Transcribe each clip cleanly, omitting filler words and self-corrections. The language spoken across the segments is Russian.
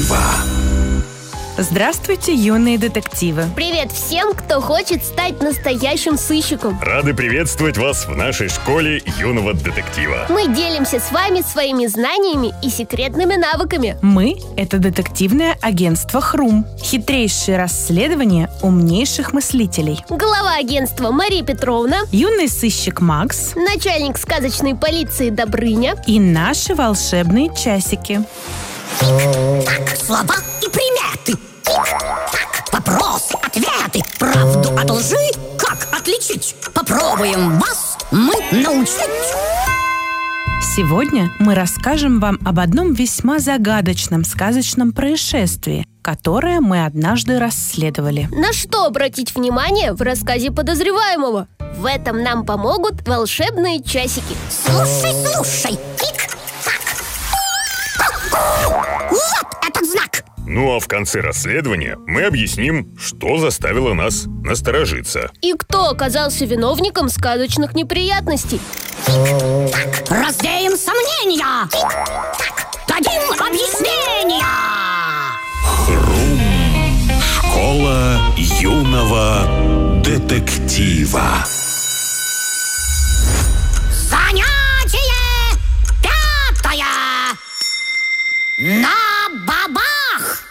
детектива. Здравствуйте, юные детективы. Привет всем, кто хочет стать настоящим сыщиком. Рады приветствовать вас в нашей школе юного детектива. Мы делимся с вами своими знаниями и секретными навыками. Мы – это детективное агентство «Хрум». Хитрейшие расследования умнейших мыслителей. Глава агентства Мария Петровна, Юный сыщик Макс начальник сказочной полиции Добрыня и наши волшебные часики. Так, слова и приметы. Так, вопросы, ответы. Правду от лжи как отличить? Попробуем вас мы научить. Сегодня мы расскажем вам об одном весьма загадочном сказочном происшествии, которое мы однажды расследовали. На что обратить внимание в рассказе подозреваемого? В этом нам помогут волшебные часики. Слушай. Вот этот знак. Ну а в конце расследования мы объясним, что заставило нас насторожиться. И кто оказался виновником сказочных неприятностей? Развеем сомнения. Дадим объяснения. Школа юного детектива. Занятие 5. На бабах.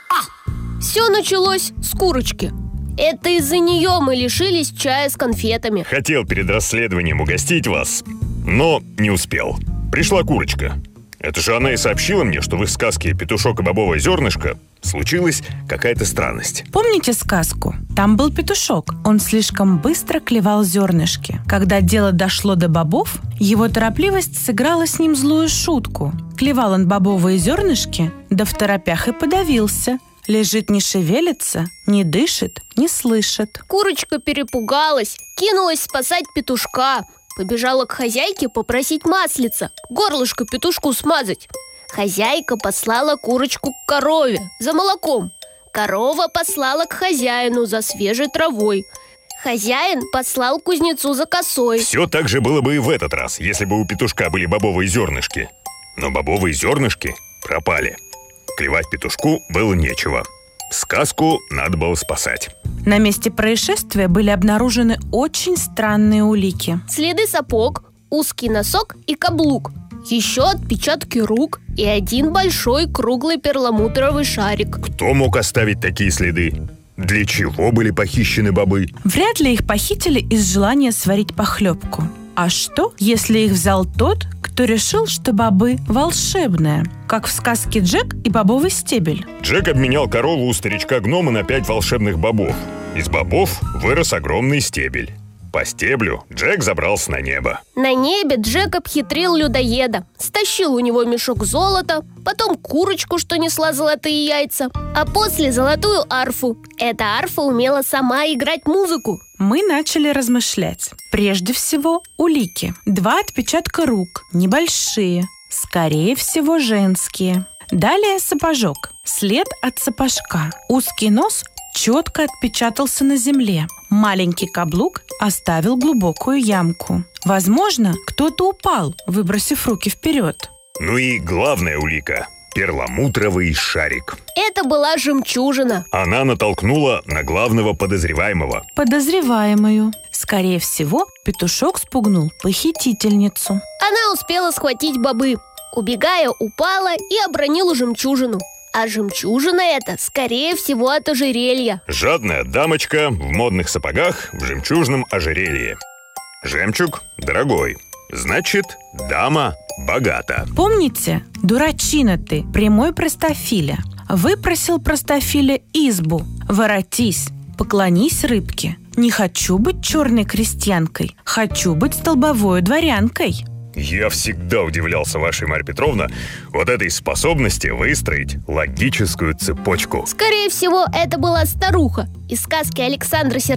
Все началось с курочки. Это из-за нее мы лишились чая с конфетами. Хотел перед расследованием угостить вас, но не успел. Пришла курочка. Это же она и сообщила мне, что в их сказке «Петушок и бобовое зернышко» случилась какая-то странность. Помните сказку? Там был петушок. Он слишком быстро клевал зернышки. Когда дело дошло до бобов, его торопливость сыграла с ним злую шутку. Клевал он бобовые зернышки, да второпях и подавился. Лежит, не шевелится, не дышит, не слышит. Курочка перепугалась, кинулась спасать петушка. Побежала к хозяйке попросить маслица, горлышко петушку смазать. Хозяйка послала курочку к корове за молоком. Корова послала к хозяину за свежей травой. Хозяин послал кузнецу за косой. Все так же было бы и в этот раз, если бы у петушка были бобовые зернышки. Но бобовые зернышки пропали. Клевать петушку было нечего. Сказку надо было спасать. На месте происшествия были обнаружены очень странные улики. Следы сапог, узкий носок и каблук. Еще отпечатки рук и один большой круглый перламутровый шарик. Кто мог оставить такие следы? Для чего были похищены бобы? Вряд ли их похитили из желания сварить похлебку. А что, если их взял тот, кто решил, что бобы волшебные? Как в сказке «Джек и бобовый стебель». Джек обменял корову у старичка-гнома на 5 волшебных бобов. Из бобов вырос огромный стебель. По стеблю Джек забрался на небо. На небе Джек обхитрил людоеда. Стащил у него мешок золота, потом курочку, что несла золотые яйца, а после золотую арфу. Эта арфа умела сама играть музыку. Мы начали размышлять. Прежде всего, улики. 2 отпечатка рук, небольшие, скорее всего, женские. Далее сапожок, след от сапожка. Узкий нос четко отпечатался на земле. Маленький каблук оставил глубокую ямку. Возможно, кто-то упал, выбросив руки вперед. Ну и главная улика – перламутровый шарик. Это была жемчужина. Она натолкнула на главного подозреваемого. Подозреваемую. Скорее всего, петушок спугнул похитительницу. Она успела схватить бобы. Убегая, упала и обронила жемчужину. А жемчужина эта, скорее всего, от ожерелья. Жадная дамочка в модных сапогах в жемчужном ожерелье. Жемчуг дорогой. Значит, дама богата. Помните, дурачина ты, прямой простофиля. Выпросил простофиля избу. Воротись, поклонись рыбке. Не хочу быть черной крестьянкой, хочу быть столбовой дворянкой. Я всегда удивлялся вашей, Марья Петровна, вот этой способности выстроить логическую цепочку. Скорее всего, это была старуха из сказки Александра